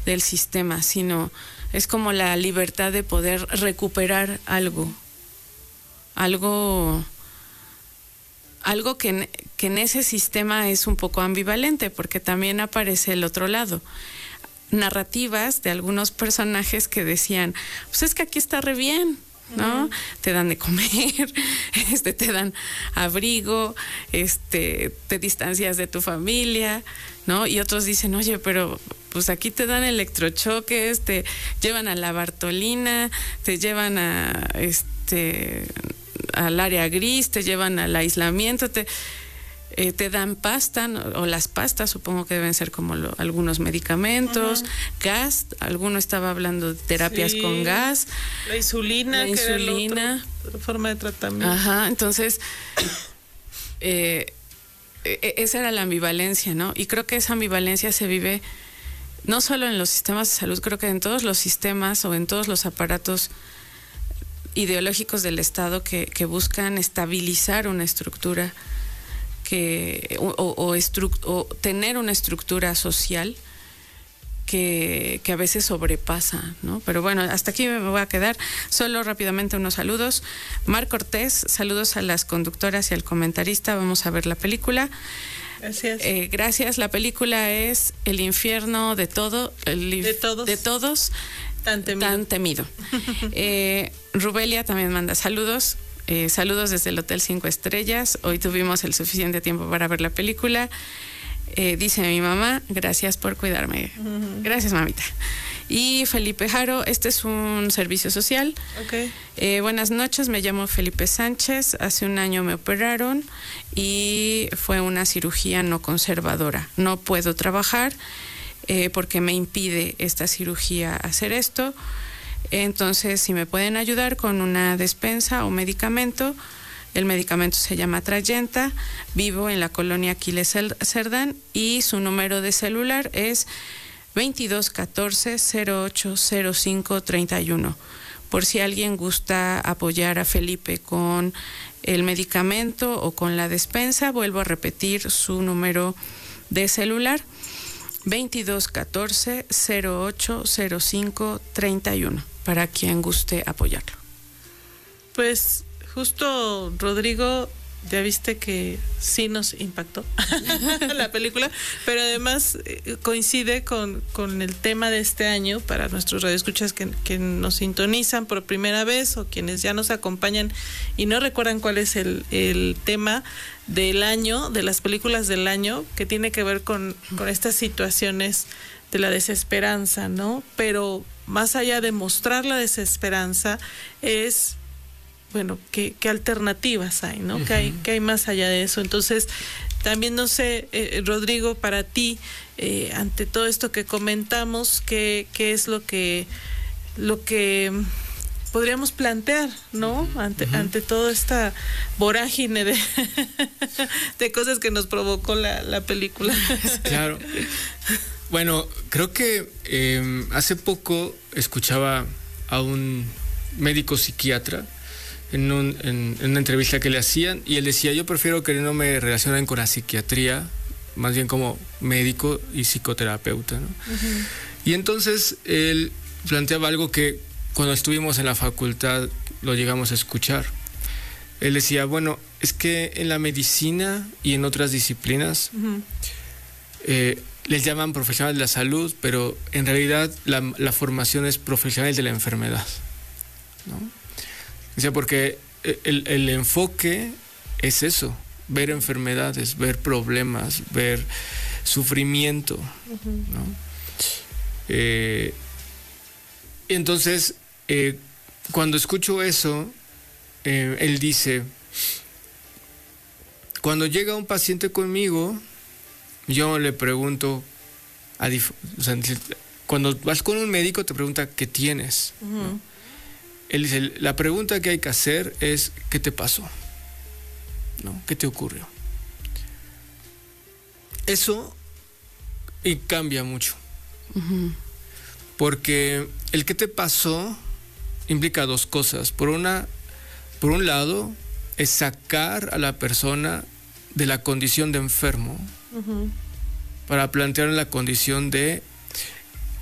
del sistema, sino es como la libertad de poder recuperar algo que en ese sistema es un poco ambivalente, porque también aparece el otro lado. Narrativas de algunos personajes que decían, pues es que aquí está re bien, ¿no? Te dan de comer, te dan abrigo, te distancias de tu familia, ¿no? Y otros dicen, oye, pero pues aquí te dan electrochoques, te llevan a la Bartolina, te llevan a al área gris, te llevan al aislamiento, te dan pasta, ¿no? O las pastas supongo que deben ser como algunos medicamentos, gas, alguno estaba hablando de terapias con gas, la insulina, que era la otra forma de tratamiento. Ajá, entonces esa era la ambivalencia, ¿no? Y creo que esa ambivalencia se vive no solo en los sistemas de salud, creo que en todos los sistemas o en todos los aparatos ideológicos del Estado que buscan estabilizar una estructura o tener una estructura social que a veces sobrepasa, ¿no? Pero bueno, hasta aquí me voy a quedar. Solo rápidamente unos saludos. Mar Cortés, saludos a las conductoras y al comentarista. Vamos a ver la película. Gracias. Gracias. La película es El infierno de todos. Tan temido. Rubelia también manda saludos. Saludos desde el Hotel 5 Estrellas. Hoy tuvimos el suficiente tiempo para ver la película. Dice mi mamá, gracias por cuidarme. Gracias, mamita. Y Felipe Jaro, este es un servicio social. Okay. Buenas noches, me llamo Felipe Sánchez. Hace un año me operaron y fue una cirugía no conservadora. No puedo trabajar porque me impide esta cirugía hacer esto. Entonces, si me pueden ayudar con una despensa o medicamento, el medicamento se llama Trayenta, vivo en la colonia Aquiles Cerdán y su número de celular es 2214-080531. Por si alguien gusta apoyar a Felipe con el medicamento o con la despensa, vuelvo a repetir su número de celular, 2214-080531. Para quien guste apoyarlo. Pues justo, Rodrigo, ya viste que sí nos impactó la película, pero además coincide con el tema de este año para nuestros radioescuchas que nos sintonizan por primera vez o quienes ya nos acompañan y no recuerdan cuál es el tema del año, de las películas del año, que tiene que ver con estas situaciones de la desesperanza, ¿no? Pero más allá de mostrar la desesperanza es, bueno, ¿qué alternativas hay, ¿no? Uh-huh. ¿Qué hay más allá de eso? Entonces, también no sé, Rodrigo, para ti, ante todo esto que comentamos, ¿qué es lo que podríamos plantear, ¿no? Ante toda esta vorágine de cosas que nos provocó la película. Claro. Bueno, creo que hace poco escuchaba a un médico psiquiatra en una entrevista que le hacían y él decía, yo prefiero que no me relacionen con la psiquiatría, más bien como médico y psicoterapeuta, ¿no? Uh-huh. Y entonces él planteaba algo que cuando estuvimos en la facultad lo llegamos a escuchar. Él decía, bueno, es que en la medicina y en otras disciplinas uh-huh. Les llaman profesionales de la salud, pero en realidad la formación es profesional de la enfermedad, ¿no? O sea, porque el enfoque es eso, ver enfermedades, ver problemas, ver sufrimiento, uh-huh. ¿no? Entonces, cuando escucho eso, él dice, cuando llega un paciente conmigo, yo le pregunto, o sea, cuando vas con un médico te pregunta ¿qué tienes? Uh-huh. ¿no? Él dice, la pregunta que hay que hacer es ¿qué te pasó? ¿No? ¿Qué te ocurrió? Eso y cambia mucho. Uh-huh. Porque el ¿qué te pasó? Implica dos cosas. Por un lado, es sacar a la persona de la condición de enfermo uh-huh. para plantear la condición de